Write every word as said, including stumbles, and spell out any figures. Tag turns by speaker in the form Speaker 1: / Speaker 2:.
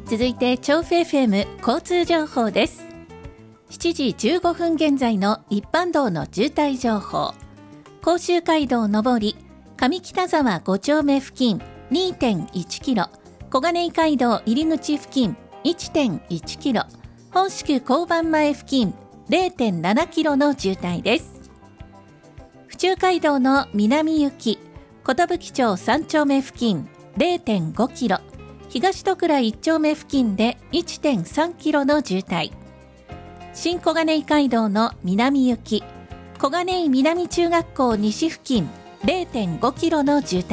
Speaker 1: 続いて調布 エフエム 交通情報です。しちじじゅうごふん現在の一般道の渋滞情報。甲州街道上り上北沢ご丁目付近 にてんいちキロ、小金井街道入口付近 いってんいちキロ、本宿交番前付近 れいてんななキロの渋滞です。府中街道の南行き寿町さん丁目付近 れいてんごキロ、東戸倉いち丁目付近で いってんさんキロの渋滞。新小金井街道の南行き小金井南中学校西付近 れいてんごキロの渋滞